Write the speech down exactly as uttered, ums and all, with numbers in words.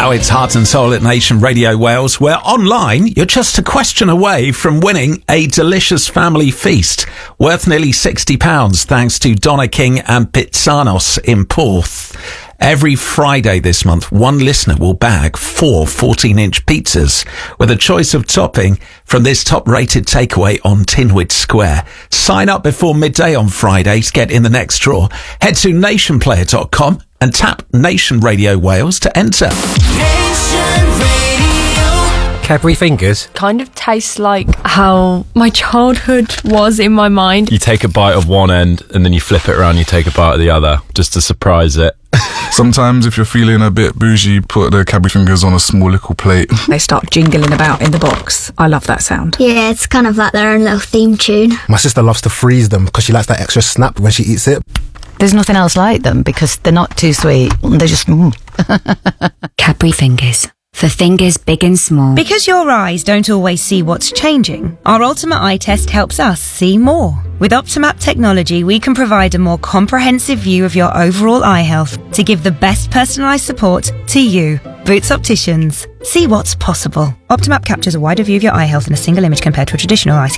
Now it's Heart and Soul at Nation Radio Wales, where online you're just a question away from winning a delicious family feast worth nearly sixty pounds thanks to Donna King and Pizzanos in Porth. Every Friday this month, one listener will bag four fourteen-inch pizzas with a choice of topping from this top-rated takeaway on Tinwood Square. Sign up before midday on Friday to get in the next draw. Head to nation player dot com and tap Nation Radio Wales to enter. Nation Radio. Cadbury Fingers? Kind of tastes like how my childhood was in my mind. You take a bite of one end and then you flip it around, you take a bite of the other, just to surprise it. Sometimes if you're feeling a bit bougie, put the Cadbury Fingers on a small little plate. They start jingling about in the box. I love that sound. Yeah, it's kind of like their own little theme tune. My sister loves to freeze them because she likes that extra snap when she eats it. There's nothing else like them because they're not too sweet. They're just... Mm. Cadbury Fingers. For fingers big and small. Because your eyes don't always see what's changing, our Ultimate Eye Test helps us see more. With Optimap technology, we can provide a more comprehensive view of your overall eye health to give the best personalised support to you. Boots Opticians. See what's possible. Optimap captures a wider view of your eye health in a single image compared to a traditional eye